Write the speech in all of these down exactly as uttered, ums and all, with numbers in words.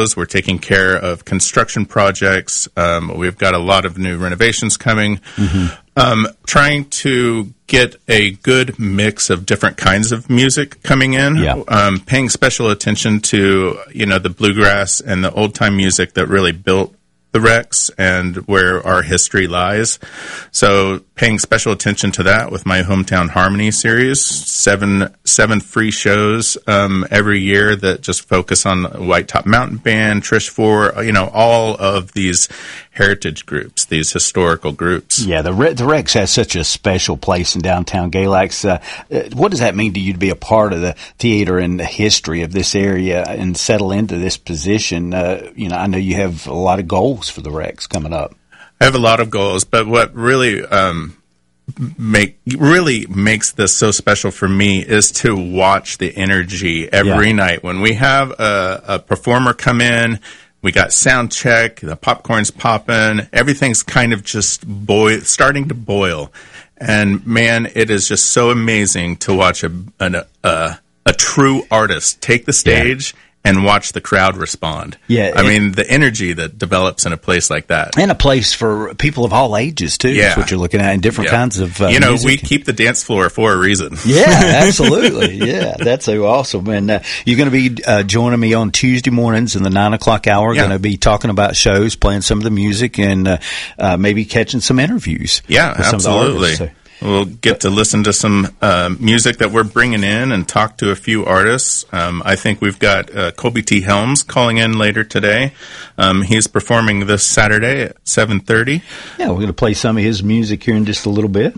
shows. We're taking care of construction projects. Um, we've got a lot of new renovations coming. Mm-hmm. Um, trying to get a good mix of different kinds of music coming in. Yeah. Um, paying special attention to, you know, the bluegrass and the old-time music that really built the Rex and where our history lies. So paying special attention to that with my Hometown Harmony series, seven seven free shows um, every year that just focus on White Top Mountain Band, Trish Four, you know, all of these heritage groups, these historical groups. Yeah, the, Re- the Rex has such a special place in downtown Galax. Uh, what does that mean to you to be a part of the theater and the history of this area and settle into this position? Uh, you know, I know you have a lot of goals for the Rex coming up. I have a lot of goals, but what really um, make really makes this so special for me is to watch the energy every Yeah. night. When we have a, a performer come in, we got sound check, the popcorn's popping, everything's kind of just boil, starting to boil. And man, it is just so amazing to watch a an, a, a true artist take the stage yeah. and watch the crowd respond. Yeah, I it, mean, the energy that develops in a place like that. And a place for people of all ages, too. Yeah. That's what you're looking at in different yeah. kinds of uh, You know, music. we keep the dance floor for a reason. Yeah, absolutely. Yeah, that's so awesome. And uh, you're going to be uh, joining me on Tuesday mornings in the nine o'clock hour. Yeah. Going to be talking about shows, playing some of the music, and uh, uh, maybe catching some interviews. Yeah, with some absolutely. Of the artists, so. We'll get to listen to some uh, music that we're bringing in and talk to a few artists. Um, I think we've got uh, Colby T. Helms calling in later today. Um, he's performing this Saturday at seven thirty. Yeah, we're going to play some of his music here in just a little bit.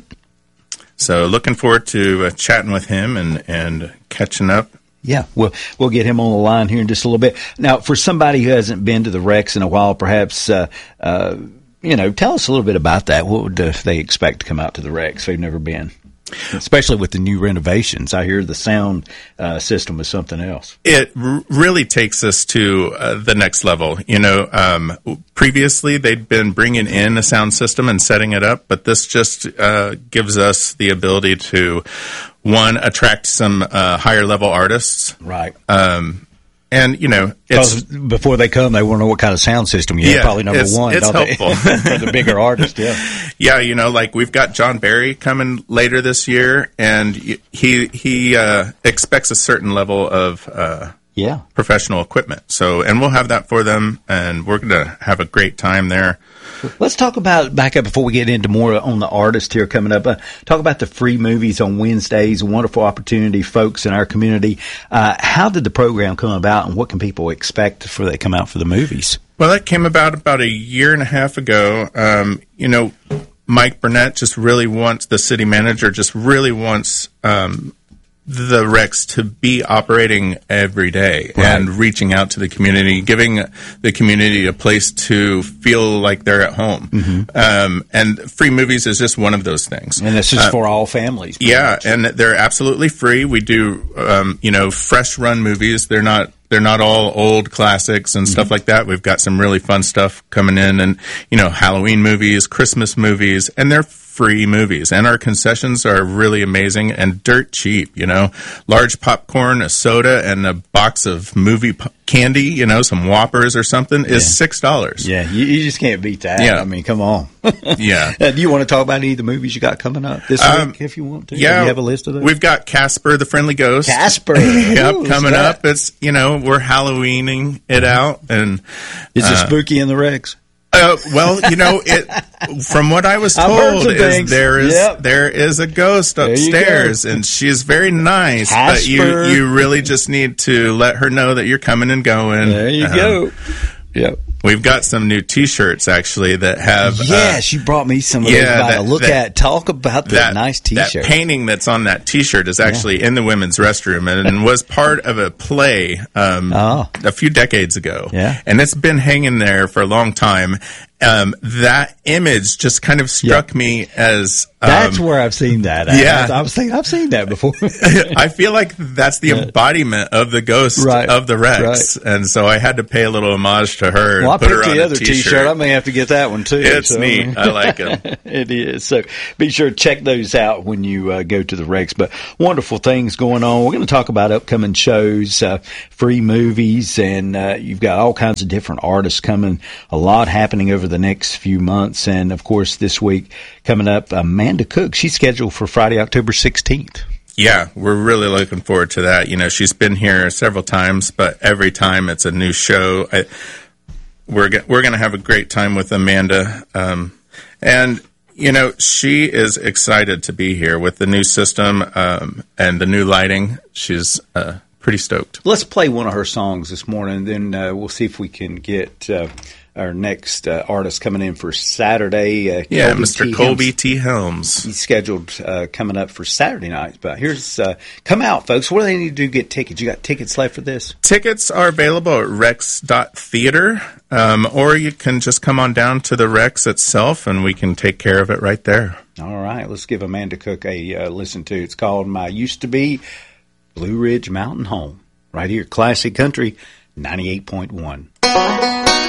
So looking forward to uh, chatting with him and, and catching up. Yeah, we'll, we'll get him on the line here in just a little bit. Now, for somebody who hasn't been to the Rex in a while, perhaps... Uh, uh, You know, tell us a little bit about that. What would uh, they expect to come out to the Rex if they've never been? Especially with the new renovations. I hear the sound uh, system is something else. It r- really takes us to uh, the next level. You know, um, previously they'd been bringing in a sound system and setting it up, but this just uh, gives us the ability to, one, attract some uh, higher level artists. Right. Um And, you know, it's, before they come, they want to know what kind of sound system you have. Yeah, Probably number it's, one. it's don't helpful. They? For the bigger artist, yeah. Yeah, you know, like we've got John Barry coming later this year, and he he uh, expects a certain level of uh, yeah professional equipment. So, and we'll have that for them, and we're going to have a great time there. Let's talk about, back up before we get into more on the artist here coming up, uh, talk about the free movies on Wednesdays, a wonderful opportunity, folks in our community. Uh, how did the program come about, and what can people expect before they come out for the movies? Well, that came about about a year and a half ago. Um, you know, Mike Burnett just really wants, the city manager just really wants um, the Rex to be operating every day right. and reaching out to the community, giving the community a place to feel like they're at home. Mm-hmm. Um, and free movies is just one of those things. And it's just uh, for all families. Yeah, much. and they're absolutely free. We do, um, you know, fresh run movies. They're not They're not all old classics and stuff mm-hmm. like that. We've got some really fun stuff coming in, and, you know, Halloween movies, Christmas movies, and they're free movies. And our concessions are really amazing and dirt cheap, you know. Large popcorn, a soda, and a box of movie po- candy, you know, some Whoppers or something, is yeah. six dollars. Yeah, you, you just can't beat that. Yeah. I mean, come on. Yeah. Uh, do you want to talk about any of the movies you got coming up this um, week, if you want to? Yeah. Do you have a list of those? We've got Casper the Friendly Ghost. Casper. Yep, Ooh, coming that? up. It's, you know, we're Halloweening it out. And Is it uh, spooky in the Rex? Uh, well, you know, it. From what I was I've heard told, some is things. there is Yep. there is a ghost There you upstairs, go. and she is very nice. But you Casper. you really just need to let her know that you're coming and going. There you Um, go. Yep. We've got some new T-shirts actually that have. Yes, you brought me some of yeah, those that- to look that- at. Talk about that, That nice That T-shirt. painting that's on that T-shirt is actually in the women's restroom and, and was part of a play um, Oh. a few decades ago. Yeah. And it's been hanging there for a long time. um, that image just kind of struck yeah. me as um, that's where I've seen that. Yeah, I, I was thinking I've seen that before. I feel like that's the yeah. embodiment of the ghost right. of the Rex, right. and so I had to pay a little homage to her. Well, and I put her picked on the a other t-shirt. T-shirt. I may have to get that one too. It's so. neat. I like it. It is. So be sure to check those out when you uh, go to the Rex. But wonderful things going on. We're going to talk about upcoming shows, uh, free movies, and uh, you've got all kinds of different artists coming. A lot happening over the next few months, and of course this week coming up, Amanda Cook. She's scheduled for Friday, October sixteenth. Yeah, we're really looking forward to that. You know, she's been here several times, but every time it's a new show. I, we're go- we're going to have a great time with Amanda, um, and you know, she is excited to be here with the new system um, and the new lighting. She's uh, pretty stoked. Let's play one of her songs this morning, then uh, we'll see if we can get uh, our next uh, artist coming in for Saturday. Uh, yeah, Colby Mister T. Colby Helms. T. Helms. He's scheduled uh, coming up for Saturday night. But here's, uh, come out, folks. What do they need to do to get tickets? You got tickets left for this? Tickets are available at rex dot theater, um, or you can just come on down to the Rex itself, and we can take care of it right there. All right, let's give Amanda Cook a uh, listen to. It's called My Used to Be Blue Ridge Mountain Home. Right here, Classic Country ninety-eight point one.